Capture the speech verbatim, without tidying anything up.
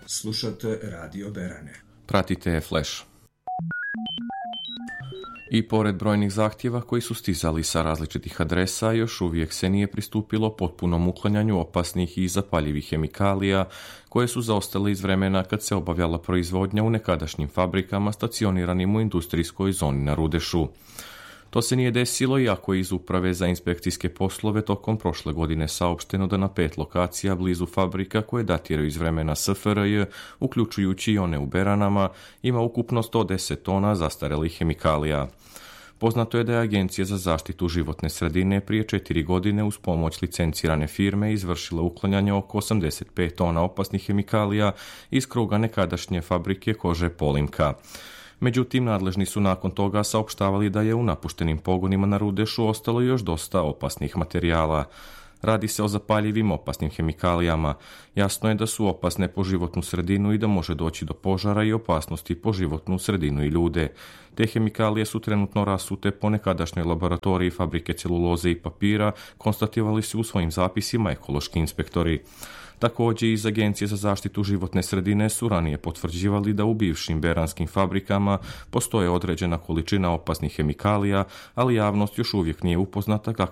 Slušate Radio Berane. Pratite Flash. I pored brojnih zahtjeva koji su stizali sa različitih adresa, još uvijek se nije pristupilo potpunom uklanjanju opasnih i zapaljivih hemikalija koje su zaostale iz vremena kad se obavljala proizvodnja u nekadašnjim fabrikama stacioniranim u industrijskoj zoni na Rudešu. To se nije desilo iako je iz Uprave za inspekcijske poslove tokom prošle godine saopšteno da na pet lokacija blizu fabrika koje datiraju iz vremena S F R J, uključujući i one u Beranama, ima ukupno sto deset tona zastarelih hemikalija. Poznato je da je Agencija za zaštitu životne sredine prije četiri godine uz pomoć licencirane firme izvršila uklanjanje oko osamdeset pet tona opasnih hemikalija iz kruga nekadašnje fabrike kože Polimka. Međutim, nadležni su nakon toga saopštavali da je u napuštenim pogonima na Rudešu ostalo još dosta opasnih materijala. Radi se o zapaljivim opasnim hemikalijama. Jasno je da su opasne po životnu sredinu i da može doći do požara i opasnosti po životnu sredinu i ljude. Te hemikalije su trenutno rasute po nekadašnjoj laboratoriji fabrike celuloze i papira, konstatirali su u svojim zapisima ekološki inspektori. Također iz Agencije za zaštitu životne sredine su ranije potvrđivali da u bivšim beranskim fabrikama postoje određena količina opasnih hemikalija, ali javnost još uvijek nije upoznata kakve